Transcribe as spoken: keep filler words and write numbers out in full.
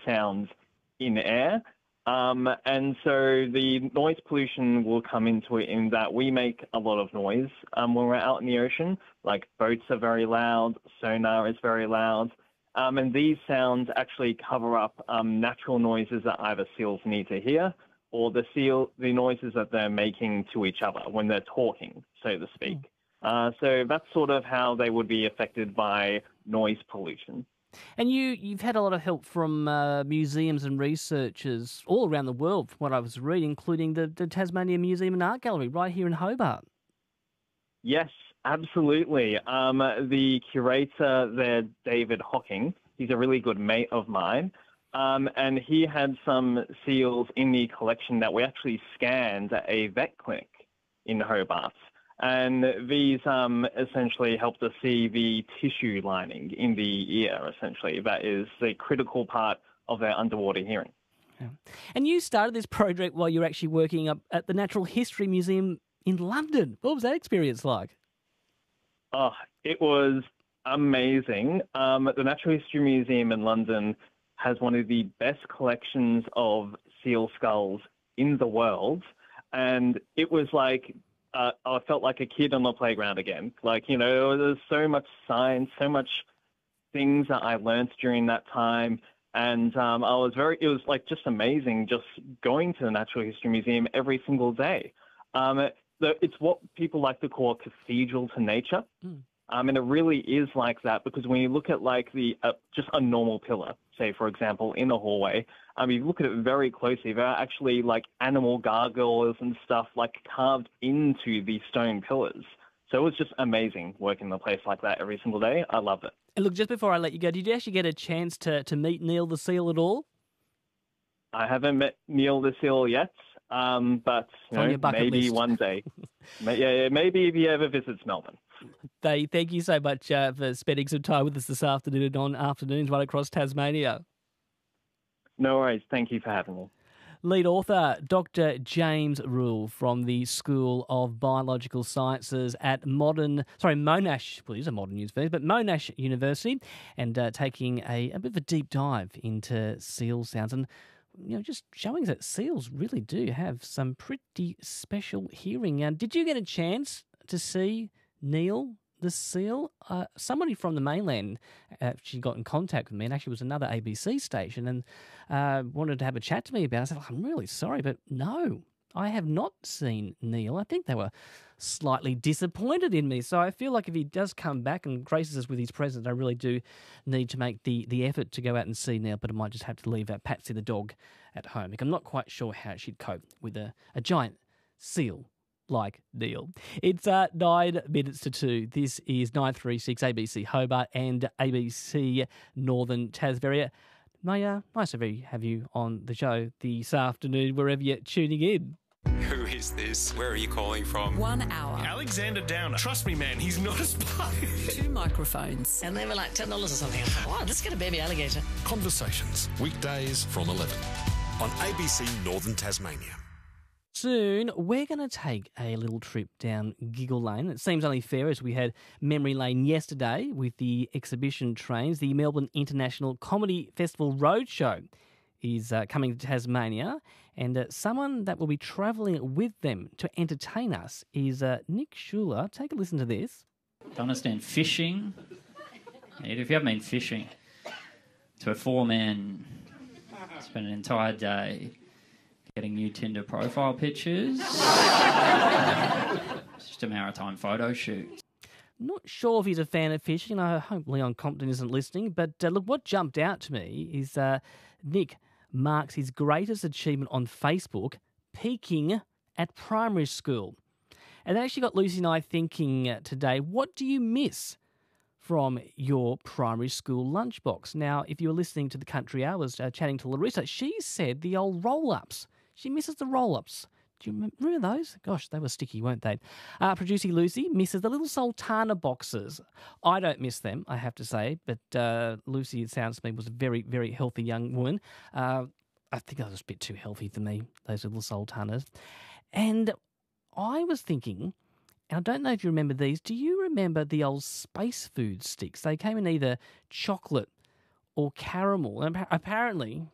sounds in air. Um, and so the noise pollution will come into it in that we make a lot of noise um, when we're out in the ocean. Like boats are very loud, sonar is very loud. Um, and these sounds actually cover up um, natural noises that either seals need to hear or the seal, the noises that they're making to each other when they're talking, so to speak. Mm. Uh, so that's sort of how they would be affected by noise pollution. And you, you've had a lot of help from uh, museums and researchers all around the world, from what I was reading, including the, the Tasmania Museum and Art Gallery right here in Hobart. Yes, absolutely. Um, the curator there, David Hocking, he's a really good mate of mine, um, and he had some seals in the collection that we actually scanned at a vet clinic in Hobart. And these um, essentially helped us see the tissue lining in the ear, essentially. That is the critical part of their underwater hearing. Yeah. And you started this project while you were actually working up at the Natural History Museum in London. What was that experience like? Oh, it was amazing. Um, the Natural History Museum in London has one of the best collections of seal skulls in the world. And it was like... Uh, I felt like a kid on the playground again. Like, you know, there's so much science, so much things that I learned during that time. And um, I was very, it was like just amazing just going to the Natural History Museum every single day. Um, it, it's what people like to call a cathedral to nature. Mm. Um, and it really is like that because when you look at like the, uh, just a normal pillar, say, for example, in a hallway, um, you look at it very closely, there are actually like animal gargoyles and stuff like carved into the stone pillars. So it was just amazing working in a place like that every single day. I loved it. And look, just before I let you go, did you actually get a chance to, to meet Neil the seal at all? I haven't met Neil the seal yet, um, but you know, maybe list. one day. yeah, maybe if he ever visits Melbourne. They, thank you so much uh, for spending some time with us this afternoon on Afternoons right across Tasmania. No worries. Thank you for having me. Lead author, Doctor James Rule from the School of Biological Sciences at Modern, sorry, Monash, well, it is a modern university, but Monash University, and uh, taking a, a bit of a deep dive into seal sounds and, you know, just showing that seals really do have some pretty special hearing. Uh, did you get a chance to see Neil the seal? Uh, somebody from the mainland actually got in contact with me, and actually was another A B C station, and uh, wanted to have a chat to me about it. I said, I'm really sorry, but no, I have not seen Neil. I think they were slightly disappointed in me. So I feel like if he does come back and graces us with his presence, I really do need to make the, the effort to go out and see Neil, but I might just have to leave uh, Patsy the dog at home. I'm not quite sure how she'd cope with a, a giant seal like Neil. It's uh, nine minutes to two. This is nine three six A B C Hobart and A B C Northern Tasmania. Maya, nice to have you on the show this afternoon, wherever you're tuning in. Who is this? Where are you calling from? One hour. Alexander Downer. Trust me, man, he's not a spy. Two microphones. And they were like ten dollars or something. I thought, wow, let's get a baby alligator. Conversations, weekdays from eleven on A B C Northern Tasmania. Soon, we're going to take a little trip down Giggle Lane. It seems only fair as we had Memory Lane yesterday with the exhibition trains. The Melbourne International Comedy Festival Roadshow is uh, coming to Tasmania, and uh, someone that will be travelling with them to entertain us is uh, Nick Schuler. Take a listen to this. Don't understand fishing. If you haven't been fishing, to a four-man, spend an entire day getting new Tinder profile pictures. It's just a maritime photo shoot. Not sure if he's a fan of fishing. I hope Leon Compton isn't listening. But uh, look, what jumped out to me is uh, Nick marks his greatest achievement on Facebook, peaking at primary school. And that actually got Lucy and I thinking uh, today, what do you miss from your primary school lunchbox? Now, if you were listening to the Country Hours uh, chatting to Larissa, she said the old roll-ups. She misses the roll-ups. Do you remember those? Gosh, they were sticky, weren't they? Uh, producer Lucy misses the little Sultana boxes. I don't miss them, I have to say, but uh, Lucy, it sounds to me, was a very, very healthy young woman. Uh, I think that was a bit too healthy for me, those little Sultanas. And I was thinking, and I don't know if you remember these, do you remember the old space food sticks? They came in either chocolate or caramel. And apparently,